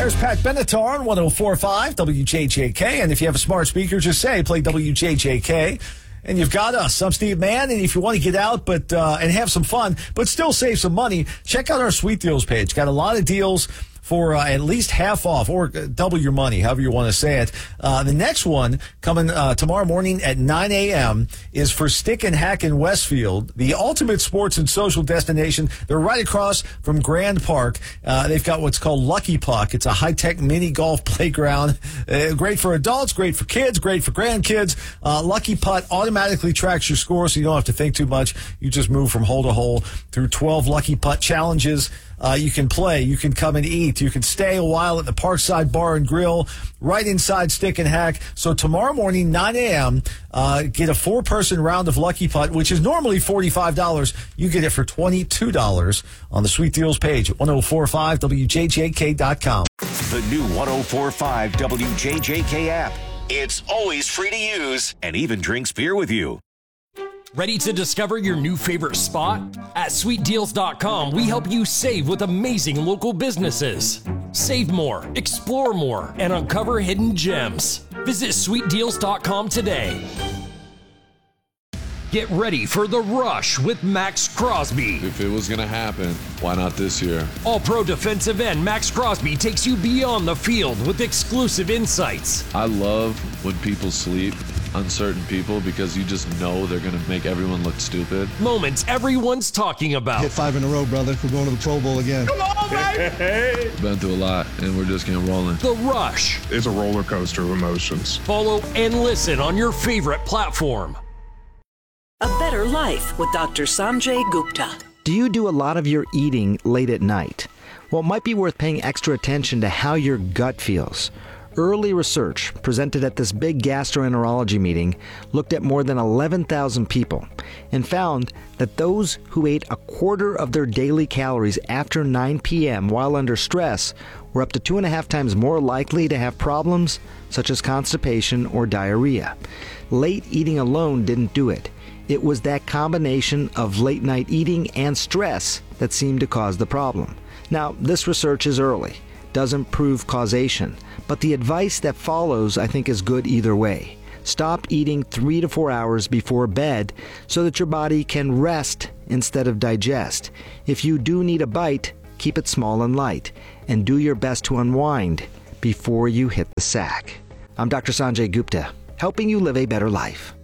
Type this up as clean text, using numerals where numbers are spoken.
There's Pat Benatar on 104.5 WJJK. And if you have a smart speaker, just say, play WJJK. And you've got us. I'm Steve Mann. And if you want to get out and have some fun, but still save some money, check out our Sweet Deals page. Got a lot of deals for at least half off or double your money, however you want to say it. The next one coming tomorrow morning at 9 a.m. is for Stick and Hack in Westfield, the ultimate sports and social destination. They're right across from Grand Park. They've got what's called Lucky Puck. It's a high-tech mini golf playground. Great for adults, great for kids, great for grandkids. Lucky Putt automatically tracks your score, so you don't have to think too much. You just move from hole to hole through 12 Lucky Putt challenges. You can play, you can come and eat, you can stay a while at the Parkside Bar and Grill right inside Stick and Hack. So tomorrow morning, 9 a.m., get a 4-person round of Lucky Putt, which is normally $45. You get it for $22 on the Sweet Deals page at 1045WJJK.com. The new 1045 WJJK app. It's always free to use and even drinks beer with you. Ready to discover your new favorite spot? At sweetdeals.com, we help you save with amazing local businesses. Save more, explore more, and uncover hidden gems. Visit sweetdeals.com today. Get ready for the rush with Max Crosby. If it was going to happen, why not this year? All-pro defensive end Max Crosby takes you beyond the field with exclusive insights. I love when people sleep on certain people because you just know they're going to make everyone look stupid. Moments everyone's talking about. Hit 5 in a row, brother. We're going to the Pro Bowl again. Come on, baby! Been through a lot, and we're just getting rolling. The Rush. It's a roller coaster of emotions. Follow and listen on your favorite platform. A Better Life with Dr. Sanjay Gupta. Do you do a lot of your eating late at night? Well, it might be worth paying extra attention to how your gut feels. Early research presented at this big gastroenterology meeting looked at more than 11,000 people and found that those who ate a quarter of their daily calories after 9 p.m. while under stress were up to 2.5 times more likely to have problems such as constipation or diarrhea. Late eating alone didn't do it. It was that combination of late night eating and stress that seemed to cause the problem. Now, this research is early, doesn't prove causation, but the advice that follows I think is good either way. Stop eating 3 to 4 hours before bed so that your body can rest instead of digest. If you do need a bite, keep it small and light, and do your best to unwind before you hit the sack. I'm Dr. Sanjay Gupta, helping you live a better life.